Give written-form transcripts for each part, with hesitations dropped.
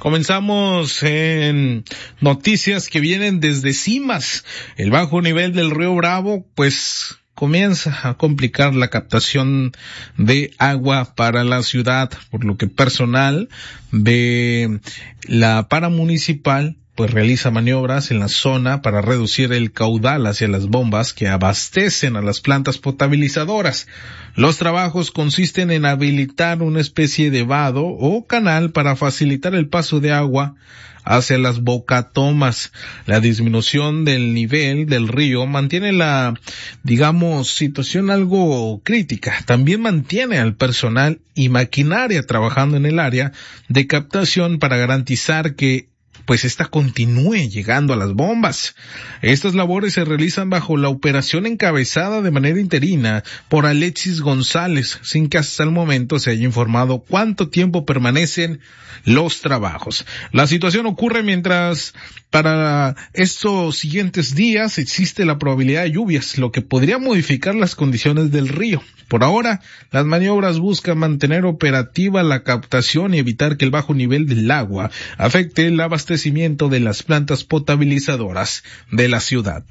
Comenzamos en noticias que vienen desde Cimas. El bajo nivel del río Bravo, pues, comienza a complicar la captación de agua para la ciudad, por lo que personal de la paramunicipal pues realiza maniobras en la zona para reducir el caudal hacia las bombas que abastecen a las plantas potabilizadoras. Los trabajos consisten en habilitar una especie de vado o canal para facilitar el paso de agua hacia las bocatomas. La disminución del nivel del río mantiene la, situación algo crítica. También mantiene al personal y maquinaria trabajando en el área de captación para garantizar que pues esta continúe llegando a las bombas. Estas labores se realizan bajo la operación encabezada de manera interina por Alexis González, sin que hasta el momento se haya informado cuánto tiempo permanecen los trabajos. La situación ocurre mientras para estos siguientes días existe la probabilidad de lluvias, lo que podría modificar las condiciones del río. Por ahora, las maniobras buscan mantener operativa la captación y evitar que el bajo nivel del agua afecte el abastecimiento de las plantas potabilizadoras de la ciudad.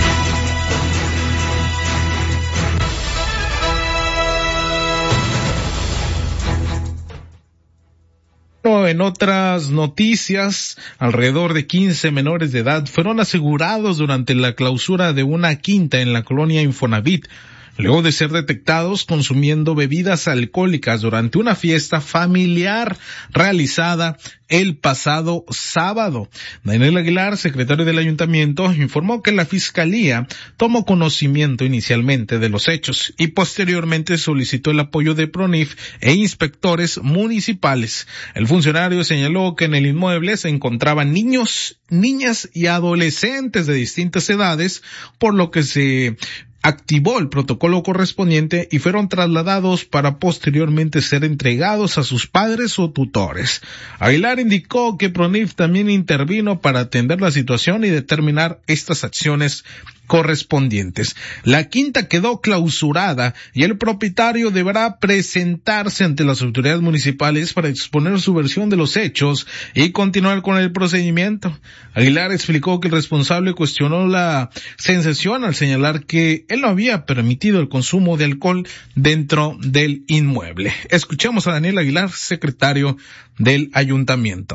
En otras noticias, alrededor de 15 menores de edad fueron asegurados durante la clausura de una quinta en la colonia Infonavit, luego de ser detectados consumiendo bebidas alcohólicas durante una fiesta familiar realizada el pasado sábado. Daniel Aguilar, secretario del ayuntamiento, informó que la fiscalía tomó conocimiento inicialmente de los hechos y posteriormente solicitó el apoyo de PRONIF e inspectores municipales. El funcionario señaló que en el inmueble se encontraban niños, niñas y adolescentes de distintas edades, por lo que se activó el protocolo correspondiente y fueron trasladados para posteriormente ser entregados a sus padres o tutores. Aguilar indicó que PRONIF también intervino para atender la situación y determinar estas acciones correspondientes. La quinta quedó clausurada y el propietario deberá presentarse ante las autoridades municipales para exponer su versión de los hechos y continuar con el procedimiento. Aguilar explicó que el responsable cuestionó la sensación al señalar que él no había permitido el consumo de alcohol dentro del inmueble. Escuchemos a Daniel Aguilar, secretario del ayuntamiento.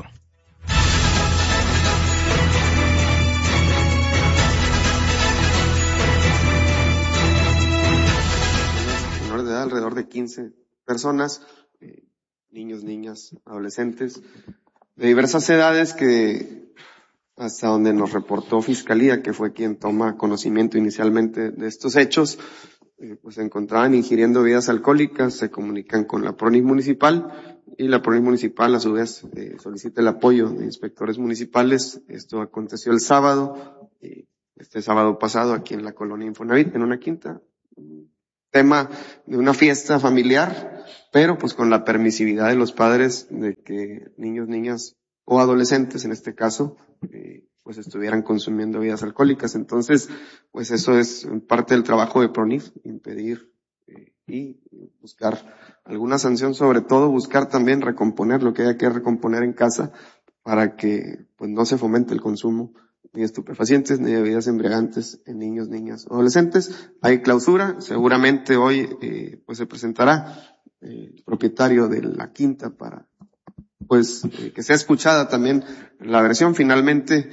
Alrededor de 15 personas, niños, niñas, adolescentes, de diversas edades que hasta donde nos reportó Fiscalía, que fue quien toma conocimiento inicialmente de estos hechos, pues se encontraban ingiriendo bebidas alcohólicas, se comunican con la PRONIF municipal y la PRONIF municipal a su vez solicita el apoyo de inspectores municipales. Esto aconteció el sábado, este sábado pasado aquí en la colonia Infonavit, en una quinta. Tema de una fiesta familiar, pero pues con la permisividad de los padres de que niños, niñas o adolescentes, en este caso, pues estuvieran consumiendo bebidas alcohólicas. Entonces, pues eso es parte del trabajo de PRONIF, impedir y buscar alguna sanción, sobre todo buscar también recomponer lo que haya que recomponer en casa para que pues no se fomente el consumo ni de estupefacientes, ni de bebidas embriagantes en niños, niñas o adolescentes. Hay clausura, seguramente hoy pues se presentará el propietario de la quinta para pues que sea escuchada también la versión. Finalmente,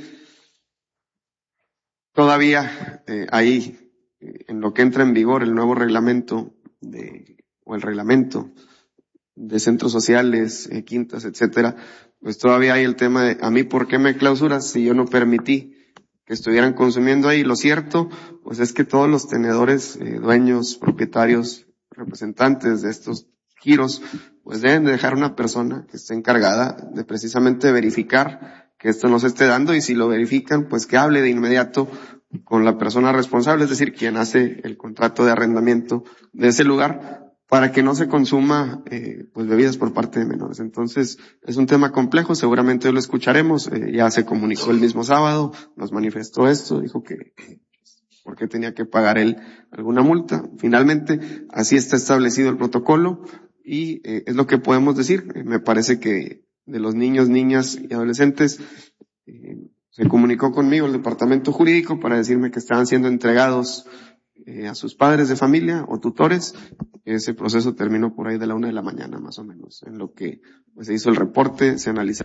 todavía hay en lo que entra en vigor el nuevo reglamento o el reglamento de centros sociales, quintas, etcétera, pues todavía hay el tema de, a mí, ¿por qué me clausuras si yo no permití que estuvieran consumiendo ahí? Lo cierto, pues es que todos los tenedores, dueños, propietarios, representantes de estos giros, pues deben de dejar una persona que esté encargada de precisamente verificar que esto no se esté dando, y si lo verifican, pues que hable de inmediato con la persona responsable, es decir, quien hace el contrato de arrendamiento de ese lugar, para que no se consuma pues bebidas por parte de menores. Entonces, es un tema complejo, seguramente hoy lo escucharemos. Ya se comunicó el mismo sábado, nos manifestó esto, dijo que por qué tenía que pagar él alguna multa. Finalmente, así está establecido el protocolo y es lo que podemos decir. Me parece que de los niños, niñas y adolescentes, se comunicó conmigo el departamento jurídico para decirme que estaban siendo entregados a sus padres de familia o tutores. Ese proceso terminó por ahí de la 1 de la mañana más o menos, en lo que pues, se hizo el reporte, se analizó.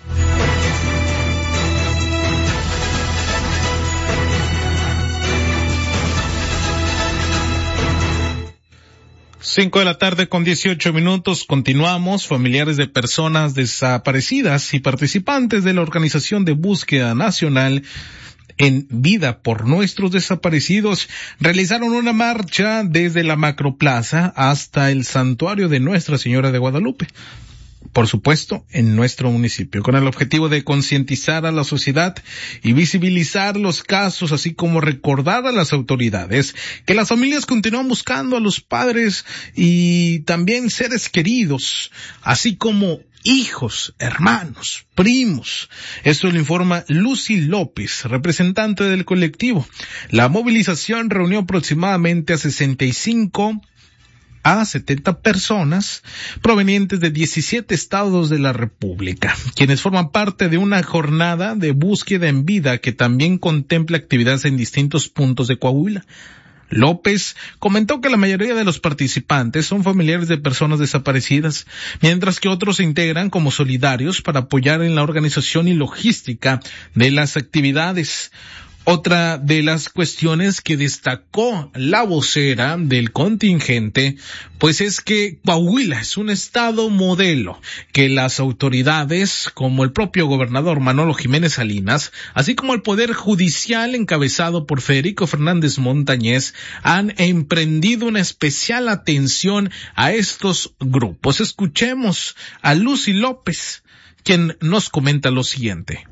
5:18 p.m. Continuamos. Familiares de personas desaparecidas y participantes de la Organización de Búsqueda Nacional en Vida por Nuestros Desaparecidos realizaron una marcha desde la Macroplaza hasta el Santuario de Nuestra Señora de Guadalupe. Por supuesto, en nuestro municipio, con el objetivo de concientizar a la sociedad y visibilizar los casos, así como recordar a las autoridades que las familias continúan buscando a los padres y también seres queridos, así como hijos, hermanos, primos. Esto lo informa Lucy López, representante del colectivo. La movilización reunió aproximadamente a 65 a 70 personas provenientes de 17 estados de la República, quienes forman parte de una jornada de búsqueda en vida que también contempla actividades en distintos puntos de Coahuila. López comentó que la mayoría de los participantes son familiares de personas desaparecidas, mientras que otros se integran como solidarios para apoyar en la organización y logística de las actividades. Otra de las cuestiones que destacó la vocera del contingente, pues es que Coahuila es un estado modelo que las autoridades, como el propio gobernador Manolo Jiménez Salinas, así como el Poder Judicial encabezado por Federico Fernández Montañez, han emprendido una especial atención a estos grupos. Escuchemos a Lucy López, quien nos comenta lo siguiente.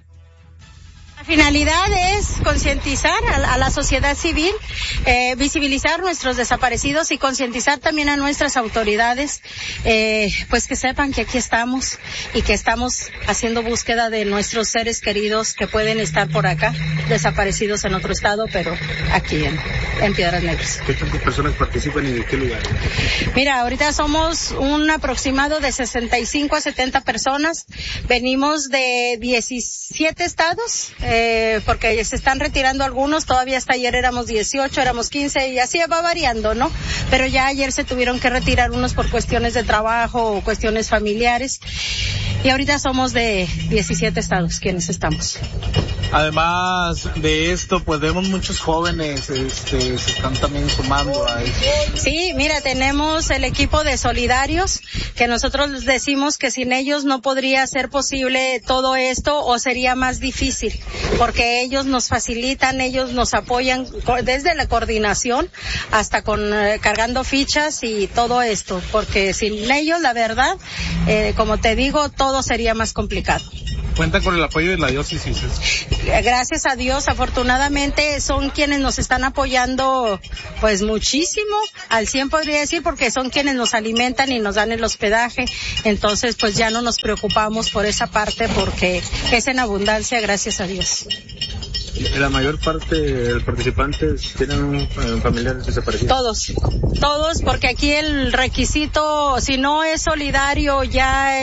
La finalidad es concientizar a la sociedad civil, visibilizar nuestros desaparecidos y concientizar también a nuestras autoridades, pues que sepan que aquí estamos y que estamos haciendo búsqueda de nuestros seres queridos que pueden estar por acá, desaparecidos en otro estado, pero aquí en Piedras Negras. ¿Qué tantas personas participan y en qué lugar? Mira, ahorita somos un aproximado de 65 a 70 personas. Venimos de 17 estados, porque se están retirando algunos, todavía hasta ayer éramos 18, éramos 15 y así va variando, ¿no? Pero ya ayer se tuvieron que retirar unos por cuestiones de trabajo o cuestiones familiares y ahorita somos de 17 estados quienes estamos. Además de esto, pues vemos muchos jóvenes se están también sumando a eso. Sí, mira, tenemos el equipo de solidarios que nosotros les decimos que sin ellos no podría ser posible todo esto o sería más difícil, porque ellos nos facilitan, ellos nos apoyan desde la coordinación hasta con cargando fichas y todo esto, porque sin ellos, la verdad, como te digo, todo sería más complicado. ¿Cuenta con el apoyo de la diócesis? Gracias a Dios, afortunadamente son quienes nos están apoyando pues muchísimo, al 100 podría decir, porque son quienes nos alimentan y nos dan el hospedaje, entonces pues ya no nos preocupamos por esa parte porque es en abundancia, gracias a Dios. ¿La mayor parte de los participantes tienen familiares desaparecidos? Todos, porque aquí el requisito, si no es solidario ya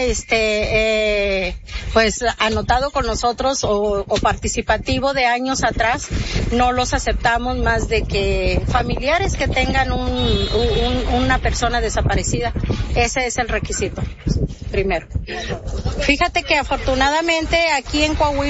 pues anotado con nosotros o participativo de años atrás, no los aceptamos más de que familiares que tengan una persona desaparecida. Ese es el requisito primero. Fíjate que afortunadamente aquí en Coahuila